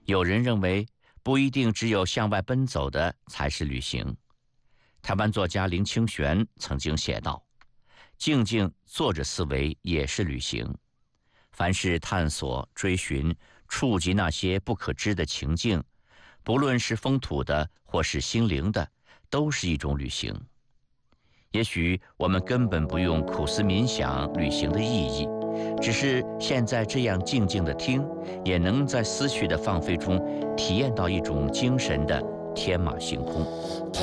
有人认为，不一定只有向外奔走的才是旅行。台湾作家林清玄曾经写道：静静坐着思维也是旅行。凡是探索、追寻、触及那些不可知的情境，不论是风土的或是心灵的，都是一种旅行。也许我们根本不用苦思冥想旅行的意义，只是现在这样静静的听，也能在思绪的放飞中体验到一种精神的天马行空。